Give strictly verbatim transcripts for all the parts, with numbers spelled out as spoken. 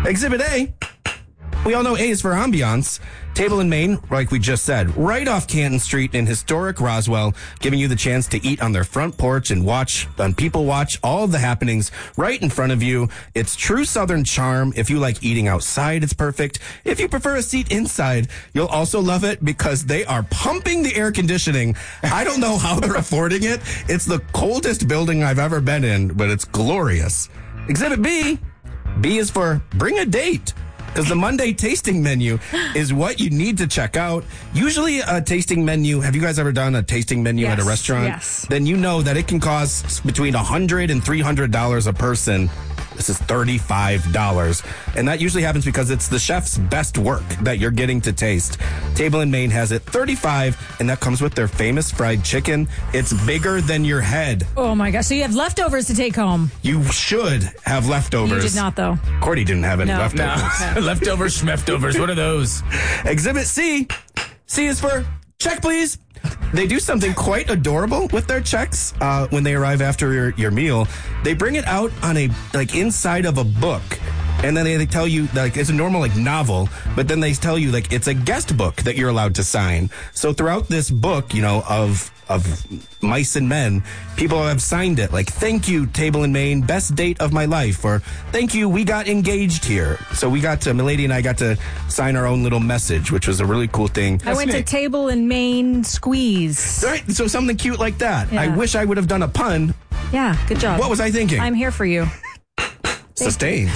Exhibit A. We all know A is for ambiance. Table and Main, like we just said, right off Canton Street in historic Roswell, giving you the chance to eat on their front porch and watch, on People Watch, all of the happenings right in front of you. It's true Southern charm. If you like eating outside, it's perfect. If you prefer a seat inside, you'll also love it because they are pumping the air conditioning. I don't know how they're affording it. It's the coldest building I've ever been in, but it's glorious. Exhibit B. B is for bring a date. Because the Monday tasting menu is what you need to check out. Usually a tasting menu, have you guys ever done a tasting menu yes, at a restaurant? Yes. Then you know that it can cost between one hundred dollars and three hundred dollars a person. This is thirty-five dollars. And that usually happens because it's the chef's best work that you're getting to taste. Table and Main has it thirty-five dollars, and that comes with their famous fried chicken. It's bigger than your head. Oh, my gosh. So you have leftovers to take home. You should have leftovers. You did not, though. Cordy didn't have any No. leftovers. No. Leftovers, schmeftovers. What are those? Exhibit C. C is for check, please. They do something quite adorable with their checks uh, when they arrive after your, your meal. They bring it out on a, like, inside of a book. And then they, they tell you, like, it's a normal, like, novel, but then they tell you, like, it's a guest book that you're allowed to sign. So throughout this book, you know, of of mice and men, people have signed it, like, thank you, Table and Main, best date of my life, or thank you, we got engaged here. So we got to, Milady and I got to sign our own little message, which was a really cool thing. I went to Table and Main Squeeze. Right, so something cute like that. Yeah. I wish I would have done a pun. Yeah, good job. What was I thinking? I'm here for you. Sustained.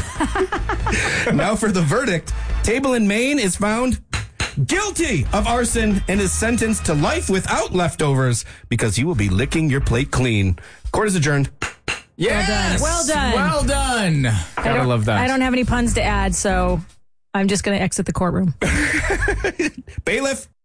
Now for the verdict. Table and Main is found guilty of arson and is sentenced to life without leftovers because he will be licking your plate clean. Court is adjourned. Yes! Well done. Well done. I Gotta don't- love that. I don't have any puns to add, so I'm just going to exit the courtroom. Bailiff.